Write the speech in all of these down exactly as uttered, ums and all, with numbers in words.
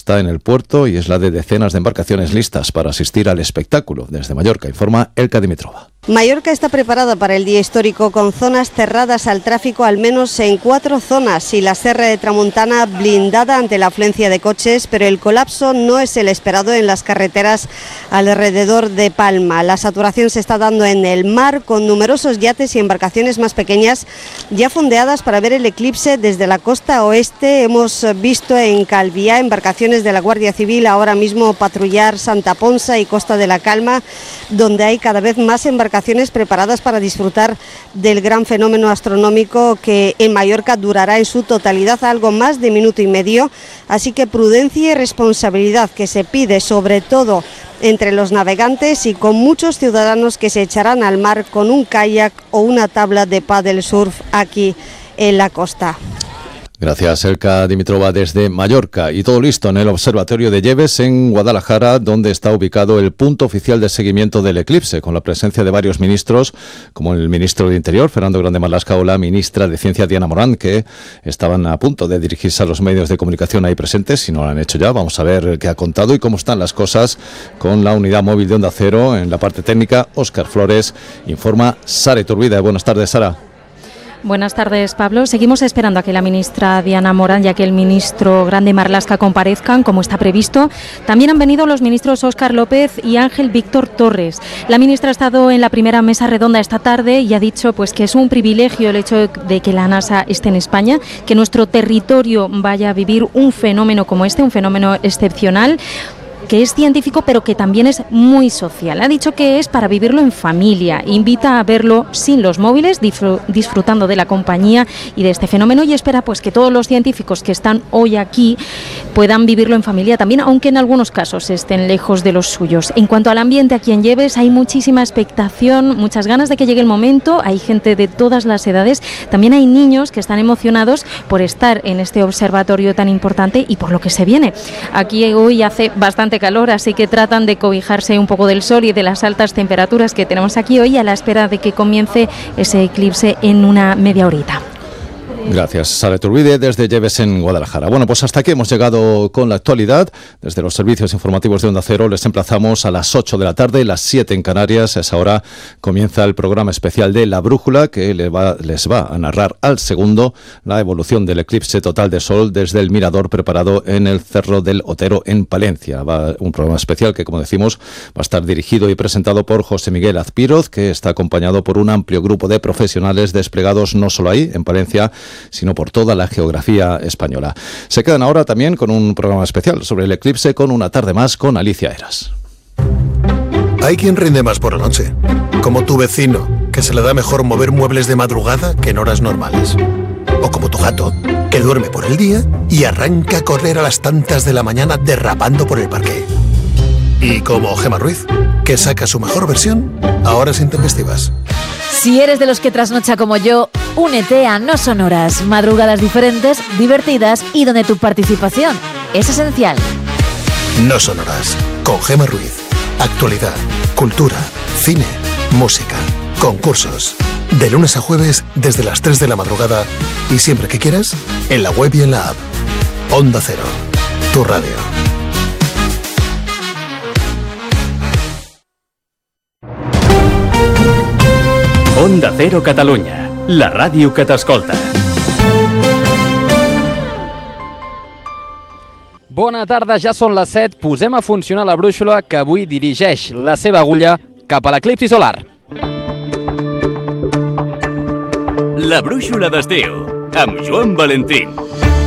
está en el puerto y es la de decenas de embarcaciones listas para asistir al espectáculo. Desde Mallorca informa Elka Dimitrova. Mallorca está preparada para el día histórico con zonas cerradas al tráfico al menos en cuatro zonas y la Serra de Tramuntana blindada ante la afluencia de coches, pero el colapso no es el esperado en las carreteras alrededor de Palma. La saturación se está dando en el mar con numerosos yates y embarcaciones más pequeñas ya fondeadas para ver el eclipse desde la costa oeste. Hemos visto en Calviá embarcaciones de la Guardia Civil ahora mismo patrullar Santa Ponsa y Costa de la Calma, donde hay cada vez más embarcaciones preparadas para disfrutar del gran fenómeno astronómico que en Mallorca durará en su totalidad algo más de minuto y medio, así que prudencia y responsabilidad que se pide sobre todo entre los navegantes y con muchos ciudadanos que se echarán al mar con un kayak o una tabla de paddle surf aquí en la costa. Gracias, Elka Dimitrova, desde Mallorca. Y todo listo en el Observatorio de Lleves, en Guadalajara, donde está ubicado el punto oficial de seguimiento del eclipse, con la presencia de varios ministros, como el ministro de Interior, Fernando Grande Marlaska, o la ministra de Ciencia, Diana Morán, que estaban a punto de dirigirse a los medios de comunicación ahí presentes. Si no lo han hecho ya, vamos a ver qué ha contado y cómo están las cosas con la unidad móvil de Onda Cero. En la parte técnica, Óscar Flores, informa Sara Iturbide. Buenas tardes, Sara. Buenas tardes, Pablo. Seguimos esperando a que la ministra Diana Morán y a que el ministro Grande Marlaska comparezcan, como está previsto. También han venido los ministros Óscar López y Ángel Víctor Torres. La ministra ha estado en la primera mesa redonda esta tarde y ha dicho pues, que es un privilegio el hecho de que la NASA esté en España, que nuestro territorio vaya a vivir un fenómeno como este, un fenómeno excepcional, que es científico pero que también es muy social. Ha dicho que es para vivirlo en familia, invita a verlo sin los móviles, disfrutando de la compañía y de este fenómeno, y espera pues que todos los científicos que están hoy aquí puedan vivirlo en familia también, aunque en algunos casos estén lejos de los suyos. En cuanto al ambiente aquí en Lleves, hay muchísima expectación, muchas ganas de que llegue el momento, hay gente de todas las edades, también hay niños que están emocionados por estar en este observatorio tan importante y por lo que se viene. Aquí hoy hace bastante calor, así que tratan de cobijarse un poco del sol y de las altas temperaturas que tenemos aquí hoy, a la espera de que comience ese eclipse en una media horita. Gracias, Sara Iturbide, desde Lleves, en Guadalajara. Bueno, pues hasta aquí hemos llegado con la actualidad. Desde los servicios informativos de Onda Cero les emplazamos a las ocho de la tarde, las siete en Canarias. A esa hora comienza el programa especial de La Brújula, que les va, les va a narrar al segundo la evolución del eclipse total de sol desde el mirador preparado en el Cerro del Otero, en Palencia. Va un programa especial que, como decimos, va a estar dirigido y presentado por José Miguel Azpiroz, que está acompañado por un amplio grupo de profesionales desplegados no solo ahí, en Palencia, sino por toda la geografía española. Se quedan ahora también con un programa especial sobre el eclipse, con Una tarde más con Alicia Eras. Hay quien rinde más por la noche, como tu vecino, que se le da mejor mover muebles de madrugada que en horas normales. O como tu gato, que duerme por el día y arranca a correr a las tantas de la mañana derrapando por el parque. Y como Gemma Ruiz, que saca su mejor versión a horas intempestivas. Si eres de los que trasnocha como yo, únete a No Son Horas, madrugadas diferentes, divertidas y donde tu participación es esencial. No Son Horas, con Gemma Ruiz. Actualidad, cultura, cine, música, concursos. De lunes a jueves desde las tres de la madrugada y siempre que quieras, en la web y en la app. Onda Cero, tu radio. Onda Cero Catalunya, la ràdio que t'escolta. Bona tarda, ja són les set. Posem a funcionar la brúixola que avui dirigeix la seva agulla cap a l'eclipsi solar. La brúixola d'estiu, amb Joan Valentín.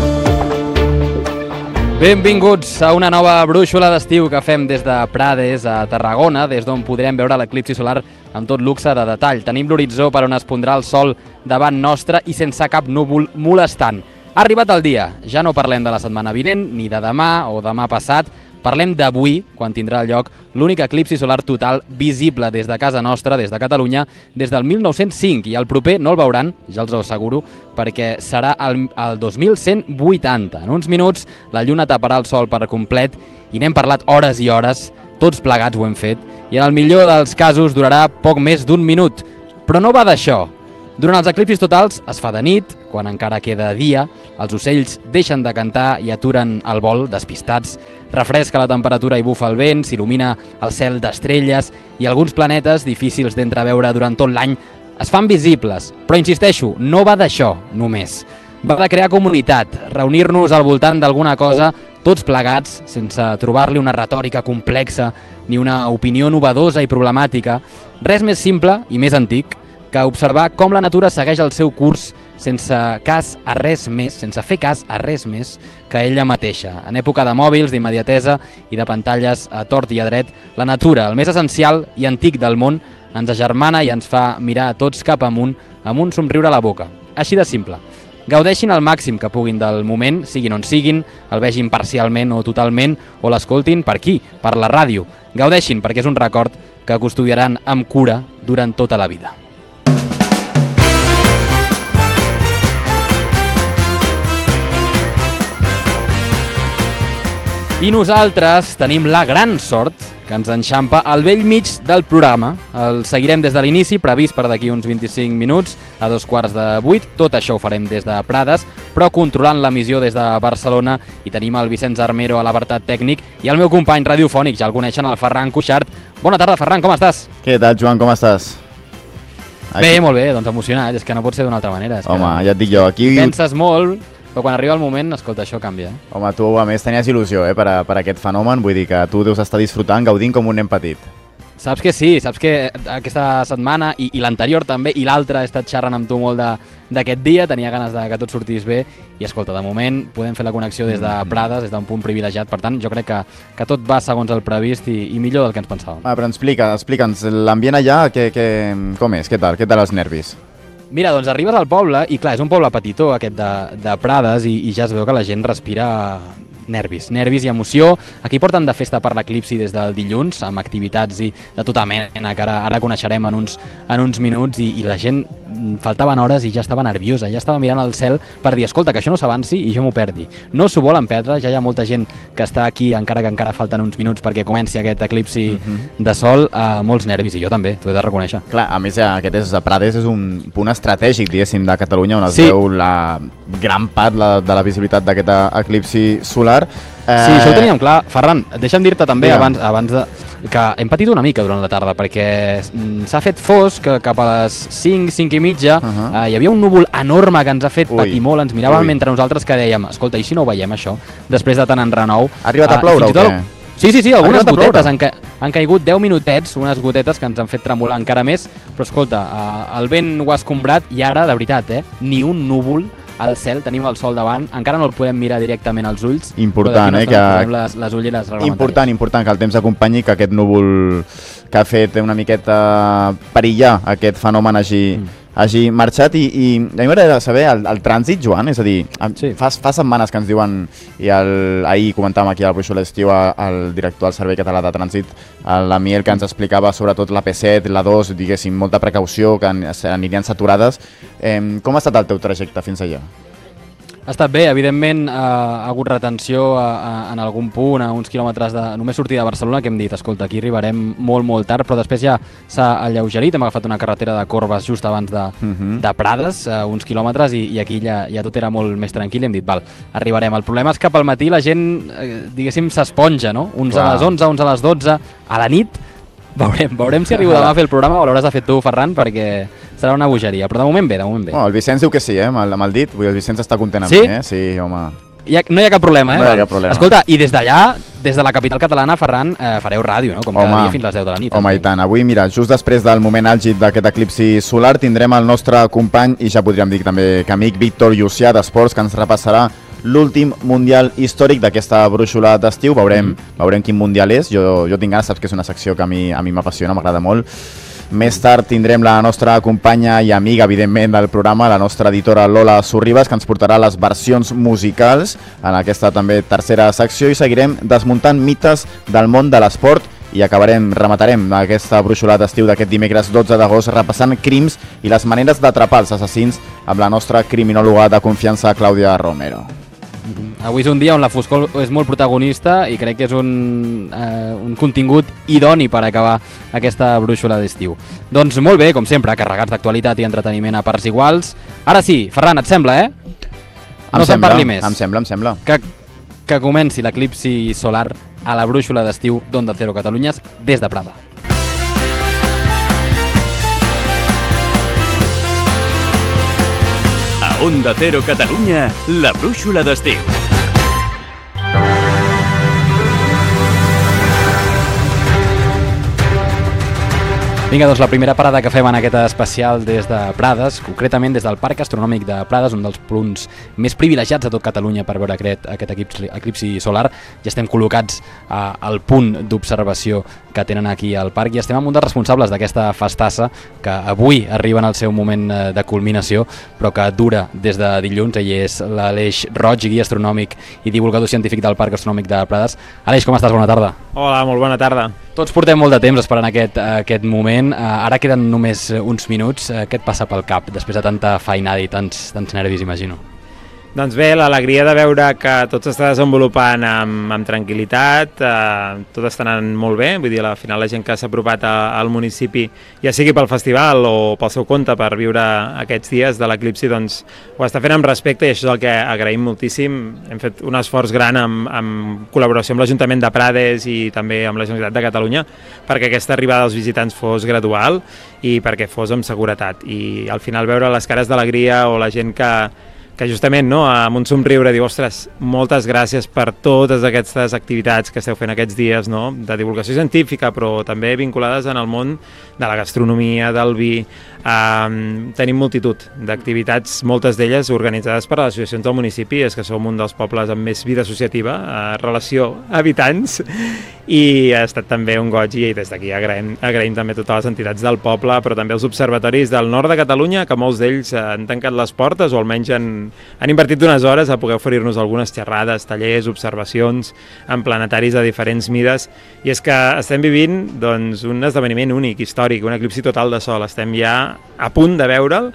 Benvinguts a una nova brúixola d'estiu que fem des de Prades, a Tarragona, des d'on podrem veure l'eclipsi solar amb tot luxe de detall. Tenim l'horitzó per on es pondrà el sol davant nostre i sense cap núvol molestant. Ha arribat el dia, ja no parlem de la setmana vinent, ni de demà o demà passat, parlem d'avui, quan tindrà lloc l'únic eclipsi solar total visible des de casa nostra, des de Catalunya, des del mil nou-cents cinc, i el proper no el veuran, ja els ho asseguro, perquè serà el, el dos mil cent vuitanta. En uns minuts la lluna taparà el sol per complet i n'hem parlat hores i hores, tots plegats ho hem fet, i en el millor dels casos durarà poc més d'un minut. Però no va d'això. Durant els eclipsis totals es fa de nit, quan encara queda dia, els ocells deixen de cantar i aturen el vol, despistats. Refresca la temperatura i bufa el vent, s'il·lumina el cel d'estrelles i alguns planetes difícils d'entreveure durant tot l'any es fan visibles. Però insisteixo, no va d'això només. Va de crear comunitat, reunir-nos al voltant d'alguna cosa, tots plegats, sense trobar-li una retòrica complexa ni una opinió novedosa i problemàtica. Res més simple i més antic que observar com la natura segueix el seu curs sense cas a res més, sense fer cas a res més que ella mateixa. En època de mòbils, d'immediatesa i de pantalles a tort i a dret, la natura, el més essencial i antic del món, ens agermana i ens fa mirar tots cap amunt amb un somriure a la boca. Així de simple. Gaudeixin al màxim que puguin del moment, siguin on siguin, el vegin parcialment o totalment, o l'escoltin per aquí, per la ràdio. Gaudeixin perquè és un record que custodiaran amb cura durant tota la vida. I nosaltres tenim la gran sort que ens enxampa al vell mig del programa. El seguirem des de l'inici, previst per d'aquí uns vint-i-cinc minuts, a dos quarts de vuit. Tot això ho farem des de Prades, però controlant l'emissió des de Barcelona. I tenim el Vicenç Armero a l'apartat tècnic i el meu company radiofònic, ja el coneixen, el Ferran Cuixart. Bona tarda, Ferran, com estàs? Què tal, Joan, com estàs? Aquí. Bé, molt bé, doncs emocionat, és que no pot ser d'una altra manera. És Home, que ja et dic jo, aquí... Penses molt, però quan arriba el moment, escolta, això canvia. Eh? Home, tu a més tenies il·lusió eh, per, a, per a aquest fenomen, vull dir que tu deus estar disfrutant, gaudint com un nen petit. Saps que sí, saps que aquesta setmana i, i l'anterior també, i l'altra he estat xerrant amb tu molt d'aquest dia, tenia ganes de que tot sortís bé, i escolta, de moment podem fer la connexió des de Prades, des d'un punt privilegiat, per tant jo crec que, que tot va segons el previst i, i millor del que ens pensàvem. Ah, però explica, explica'ns, l'ambient allà, que, que, com és, què tal, què tal els nervis? Mira, doncs arribes al poble i clar, és un poble petitó aquest de, de Prades i, i ja es veu que la gent respira nervis, nervis i emoció. Aquí porten de festa per l'eclipsi des del dilluns, amb activitats i de tota mena que ara, ara coneixerem en uns, en uns minuts i, i la gent faltaven hores i ja estava nerviosa, ja estava mirant al cel per dir, escolta, que això no s'avanci i jo m'ho perdi. No s'ho volen perdre, ja hi ha molta gent que està aquí, encara que encara falten uns minuts perquè comenci aquest eclipsi uh-huh. de sol, uh, molts nervis, i jo també, t'ho he de reconèixer. Clar, a més, aquest és, Prades és un punt estratègic, diguéssim, de Catalunya, on es sí. veu la gran part la, de la visibilitat d'aquest eclipsi solar. Eh... Sí, això ho teníem clar. Ferran, deixa'm dir-te també, abans, abans de, que hem patit una mica durant la tarda, perquè s'ha fet fosc cap a les cinc, cinc i mitja, uh -huh. eh, hi havia un núvol enorme que ens ha fet ui, patir molt, ens miràvem ui. mentre nosaltres que dèiem, escolta, i si no ho veiem això, després de tant enrenou? Ha arribat a ploure eh, o què? Sí, sí, sí, algunes gotetes, han, ca han caigut deu minutets, unes gotetes que ens han fet tremolar encara més, però escolta, eh, el vent ho ha escombrat i ara, de veritat, eh, ni un núvol al cel, tenim el sol davant, encara no el podem mirar directament als ulls, important, no eh, que... les, les ulleres reglamentàries. Important, important, que el temps acompanyi, que aquest núvol que ha fet una miqueta perillar aquest fenomen hagi, mm. hagi marxat i, i a mi m'agradaria saber el, el trànsit, Joan, és a dir, sí. fa, fa setmanes que ens diuen, i el, ahir comentàvem aquí al Bruixola d'Estiu el director del Servei Català de Trànsit, l'Amiel, que ens explicava sobretot la P set, la dos, diguéssim, molta precaució, que anirien saturades. Eh, com ha estat el teu trajecte fins allà? Ha estat bé, evidentment eh, ha hagut retenció a, a, en algun punt, a uns quilòmetres de només sortir de Barcelona, que hem dit, escolta, aquí arribarem molt, molt tard, però després ja s'ha alleugerit, hem agafat una carretera de corbes just abans de, uh-huh. de Prades, eh, uns quilòmetres, i, i aquí ja, ja tot era molt més tranquil, i hem dit, val, arribarem. El problema és que pel matí la gent, eh, diguéssim, s'esponja, no? Uns Clar. a les onze, uns a les dotze, a la nit, veurem, veurem si arribo demà a fer el programa o l'hauràs de fer tu, Ferran, perquè serà una bogeria, però de moment bé, de moment bé. Oh, el Vicenç diu que sí, eh, amb el, amb el dit, vull dir, el Vicenç està content amb sí? mi, eh? Sí, home. Hi ha, no hi ha cap problema, eh? No hi ha cap problema. Escolta, i des d'allà, des de la capital catalana, Ferran, eh, fareu ràdio, no? Com cada home, dia fins les deu de la nit. Home, i tant. Avui, mira, just després del moment àlgid d'aquest eclipsi solar, tindrem el nostre company, i ja podríem dir també que amic, Víctor Llucià, d'Esports, que ens repassarà l'últim mundial històric d'aquesta brúixola d'estiu. Veurem, mm. veurem quin mundial és. Jo, jo tinc ganes, saps que és una secció que a mi a mi m'apassiona, m'agrada molt. Més tard tindrem la nostra companya i amiga, evidentment, del programa, la nostra editora Lola Sorribas, que ens portarà les versions musicals en aquesta també tercera secció, i seguirem desmuntant mites del món de l'esport i acabarem, rematarem aquesta brúixola d'estiu d'aquest dimecres dotze d'agost repassant crims i les maneres d'atrapar els assassins amb la nostra criminòloga de confiança, Clàudia Romero. Avui és un dia on la foscor és molt protagonista i crec que és un, eh, un contingut idoni per acabar aquesta brúixola d'estiu. Doncs molt bé, com sempre, carregats d'actualitat i entreteniment a parts iguals. Ara sí, Ferran, et sembla, eh? No se'n parli més. Em sembla, em sembla. Que, que comenci l'eclipsi solar a la brúixola d'estiu d'Onda Cero Catalunya des de Prada. A Onda Cero Catalunya, la brúixola d'estiu. Vinga, doncs la primera parada que fem en aquest especial des de Prades, concretament des del Parc Astronòmic de Prades, un dels punts més privilegiats de tot Catalunya per veure aquest, aquest eclipsi, eclipsi solar. Ja estem col·locats a, al punt d'observació que tenen aquí al parc i estem amb un dels responsables d'aquesta festassa que avui arriba en el seu moment de culminació, però que dura des de dilluns. Ell és l'Aleix Roig, guia astronòmic i divulgador científic del Parc Astronòmic de Prades. Aleix, com estàs? Bona tarda. Hola, molt bona tarda. Tots portem molt de temps esperant aquest, aquest moment. Ara queden només uns minuts. Què et passa pel cap després de tanta feinada i tants, tants nervis, imagino? Doncs bé, l'alegria de veure que tot s'està desenvolupant amb, amb tranquil·litat, eh, tot està anant molt bé, vull dir, al final la gent que s'ha apropat a, al municipi, ja sigui pel festival o pel seu compte per viure aquests dies de l'eclipsi, doncs ho està fent amb respecte i això és el que agraïm moltíssim. Hem fet un esforç gran amb, amb col·laboració amb l'Ajuntament de Prades i també amb la Generalitat de Catalunya perquè aquesta arribada dels visitants fos gradual i perquè fos amb seguretat. I al final veure les cares d'alegria o la gent que que justament, no, amb un somriure diu, ostres, moltes gràcies per totes aquestes activitats que esteu fent aquests dies, no, de divulgació científica, però també vinculades en el món de la gastronomia, del vi. Um, tenim multitud d'activitats, moltes d'elles organitzades per les associacions del municipi, és que som un dels pobles amb més vida associativa, uh, relació habitants, i ha estat també un goig i des d'aquí agraïm, agraïm també totes les entitats del poble, però també els observatoris del nord de Catalunya, que molts d'ells han tancat les portes o almenys han, han invertit unes hores a poder oferir-nos algunes xerrades, tallers, observacions en planetaris de diferents mides, i és que estem vivint doncs, un esdeveniment únic, històric, un eclipsi total de sol. Estem ja a punt de veure'l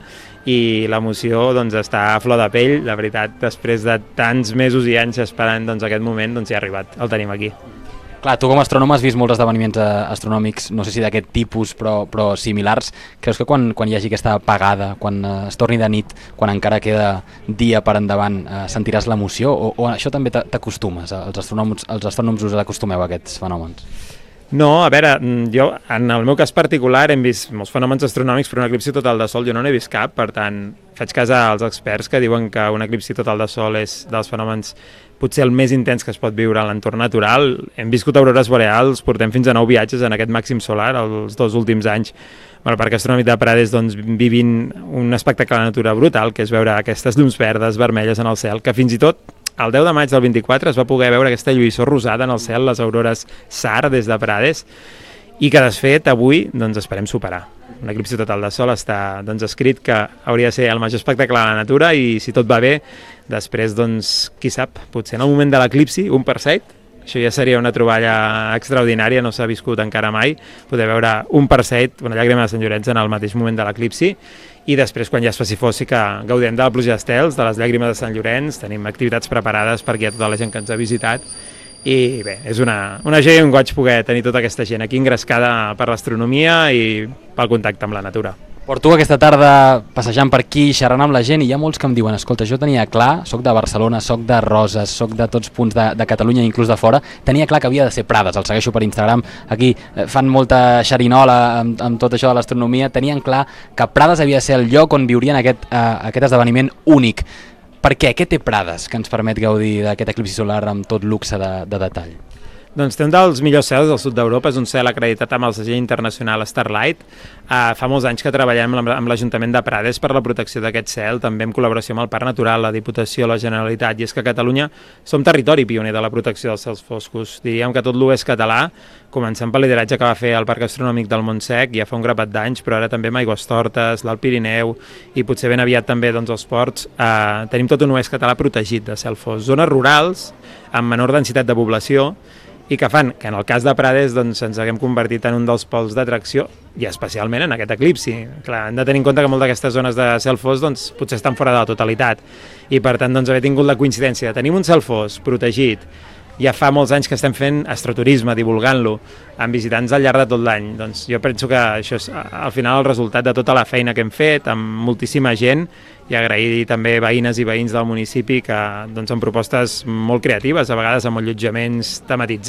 i l'emoció doncs, està a flor de pell. La veritat, després de tants mesos i anys esperant doncs, aquest moment, doncs, ja ha arribat, el tenim aquí. Clar, tu com a astrònom has vist molts esdeveniments astronòmics, no sé si d'aquest tipus, però, però similars. Creus que quan, quan hi hagi aquesta apagada, quan eh, es torni de nit, quan encara queda dia per endavant, eh, sentiràs l'emoció? O, o això també t'acostumes? Els astrònoms, els astrònoms us acostumeu a aquests fenòmens? No, a veure, jo en el meu cas particular hem vist molts fenòmens astronòmics, però un eclipsi total de sol jo no n'he vist cap, per tant faig cas als experts que diuen que un eclipsi total de sol és dels fenòmens potser el més intens que es pot viure a l'entorn natural. Hem viscut aurores boreals, portem fins a nou viatges en aquest màxim solar els dos últims anys. El Parc Astronòmic de Prades doncs, vivint un espectacle de natura brutal, que és veure aquestes llums verdes, vermelles en el cel, que fins i tot el deu de maig del vint-i-quatre es va poder veure aquesta lluïssor rosada en el cel, les aurores S A R des de Prades, i que, de fet, avui doncs, esperem superar. Un eclipsi total de sol està doncs, escrit que hauria de ser el major espectacle de la natura i, si tot va bé, després, doncs, qui sap, potser en el moment de l'eclipsi, un Perseid, això ja seria una troballa extraordinària, no s'ha viscut encara mai, poder veure un Perseid, una llàgrima de Sant Llorenç en el mateix moment de l'eclipsi, i després, quan ja es faci fos, sí que gaudem de la pluja d'estels, de les llàgrimes de Sant Llorenç, tenim activitats preparades per guiar tota la gent que ens ha visitat, i bé, és una, una joia i un goig poder tenir tota aquesta gent aquí engrescada per l'astronomia i pel contacte amb la natura. Porto aquesta tarda passejant per aquí, xerrant amb la gent, i hi ha molts que em diuen, escolta, jo tenia clar, soc de Barcelona, soc de Roses, soc de tots punts de, de Catalunya, inclús de fora, tenia clar que havia de ser Prades, el segueixo per Instagram, aquí fan molta xerinola amb, amb tot això de l'astronomia, tenien clar que Prades havia de ser el lloc on viurien aquest, uh, aquest esdeveniment únic. Per què? Què té Prades que ens permet gaudir d'aquest eclipsi solar amb tot luxe de, de detall? Doncs té un dels millors cels del sud d'Europa, és un cel acreditat amb el segell internacional Starlight. Uh, fa molts anys que treballem amb l'Ajuntament de Prades per la protecció d'aquest cel, també en col·laboració amb el Parc Natural, la Diputació, la Generalitat, i és que a Catalunya som territori pioner de la protecció dels cels foscos. Diríem que tot l'oest català, començant pel lideratge que va fer el Parc Astronòmic del Montsec, ja fa un grapat d'anys, però ara també amb Aigüestortes, l'Alt Pirineu, i potser ben aviat també doncs, els ports, uh, tenim tot un oest català protegit de cel fos. Zones rurals, amb menor densitat de població, i que fan que en el cas de Prades doncs, ens haguem convertit en un dels pols d'atracció i especialment en aquest eclipsi. Clar, hem de tenir en compte que moltes d'aquestes zones de cel fos doncs, potser estan fora de la totalitat i per tant doncs, haver tingut la coincidència de tenir un cel fos protegit. Ja fa molts anys que estem fent astroturisme, divulgant-lo, amb visitants al llarg de tot l'any. Doncs jo penso que això és al final el resultat de tota la feina que hem fet amb moltíssima gent i agrair també veïnes i veïns del municipi que doncs, amb propostes molt creatives, a vegades amb allotjaments tematitzats